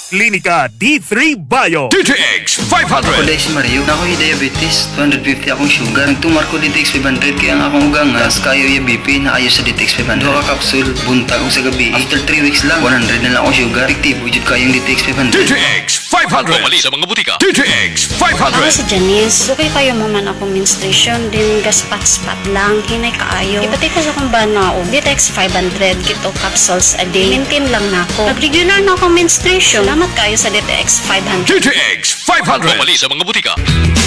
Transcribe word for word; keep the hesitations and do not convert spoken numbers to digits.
Klinika D three Bio. D T X five Ako hundred. dahil si Mario, na ako'y diabetes, two fifty akong sugar. Nagtumar ko D T X five hundred, kaya nga akong ugang nga, as kayo yung B P na ayos sa D T X five hundred. Dua ka kapsul, buntag ko sa gabi. After three weeks lang, one hundred na lang akong sugar. Fiktibo, jud kayong D T X five D hundred. T X five hundred. Pumali sa mga butika. D T X five Ako hundred. si Janice, okay kayo mo man akong menstruation, din gaspat-spat lang, hinay kaayo. Ipati ko sa kong banao, D T X five hundred, kito capsules a day. Maintain lang na ako. Nag-regular na akong menstruation. Salamat kayo sa D T X five hundred. D T X five hundred. Pumali sa mga butika.